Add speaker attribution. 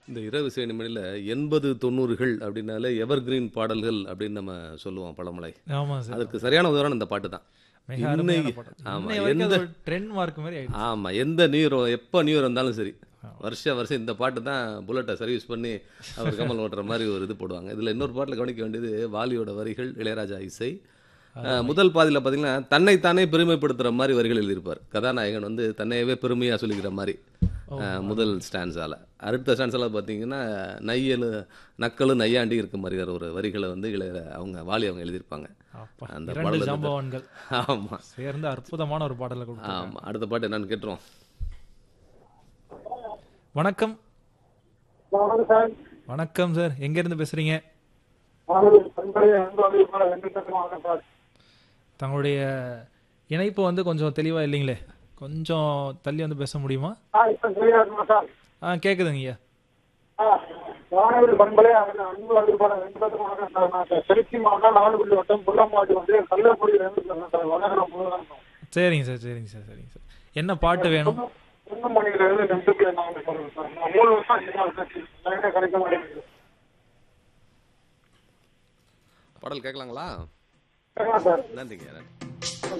Speaker 1: இந்த இரவு இசை நிமிடில 80, 90கள் அப்படின்னாலே எவர்கிரீன் பாடல்கள் அப்படின்னு நம்ம சொல்லுவோம் பழமொழி.
Speaker 2: ஆமா சார்.
Speaker 1: அதற்கு சரியான உதாரணம் இந்த பாட்டு தான்.
Speaker 2: மிக அருமையான
Speaker 1: இன்னைக்கு
Speaker 2: பாடல்.
Speaker 1: ஆமா
Speaker 2: இன்னை வரைக்கும்
Speaker 1: எந்த
Speaker 2: அது ஒரு ட்ரெண்ட் மார்க் மாதிரி ஆயிடுச்சு.
Speaker 1: ஆமா எந்த எப்போ நியூ இயர் வந்தாலும் சரி வருஷம் இந்த பாட்டு தான் புல்லட்டை சர்வீஸ் பண்ணி அவர் கமல் ஓட்டுற மாதிரி ஒரு இது போடுவாங்க. இதில் இன்னொரு பாட்டில் கவனிக்க வேண்டியது வாலியோட வரிகள், இளையராஜா இசை. முதல் பாதியில் பார்த்தீங்கன்னா தன்னைத்தானே பெருமைப்படுத்துகிற மாதிரி வரிகள் எழுதியிருப்பார். கதாநாயகன் வந்து தன்னையவே பெருமையாக சொல்லிக்கிற மாதிரி முதல் ஸ்டான்ஸால். அடுத்த ஸ்டான்ஸால் பார்த்தீங்கன்னா நக்கலு நையாண்டி இருக்க மாதிரி ஒரு வரிகளை வந்து அவங்க வாலி அவங்க எழுதியிருப்பாங்க.
Speaker 2: அப்பா,
Speaker 1: அந்த
Speaker 2: இரண்டு
Speaker 1: பாடல்
Speaker 2: ஜாம்பவான்கள்
Speaker 1: ஆமாம்
Speaker 2: சேர்ந்து அற்புதமான ஒரு பாடலை கொடுத்தாங்க.
Speaker 1: ஆமாம். அடுத்த பாட்டு என்னன்னு கேட்டுருவோம்.
Speaker 2: வணக்கம்.
Speaker 3: வணக்கம் சார்.
Speaker 2: வணக்கம் சார், எங்க இருந்து பேசுறீங்க?
Speaker 3: சார்
Speaker 2: தங்களுடைய இணைப்பு வந்து கொஞ்சம் தெளிவா இல்லைங்களே, கொஞ்சம் தள்ளி வந்து பேச முடியுமா?
Speaker 3: இப்ப சரியா இருக்குமா சார்?
Speaker 2: கேக்குதுங்க ஐயா.
Speaker 3: வானவில் பண்பலை அன்பு அதிர்பான வணக்கம் சார். நான் திருச்சி மாவட்டம் நாகர்கோவில் வட்டம் புள்ளமாடி வந்து கள்ளக்குடியில இருந்து சார். வணக்கம் முருகன்.
Speaker 2: சரிங்க சார், சரிங்க சார், சரிங்க சார். என்ன பாட்டு வேணும்?
Speaker 3: மணியில இருந்து 2 சொல்லுங்க சார். நான் 3 வருஷம் கிடைக்க மாட்டேங்குது.
Speaker 1: பாடல் கேட்கலாங்களா?
Speaker 3: சார்
Speaker 1: நன்றிங்க.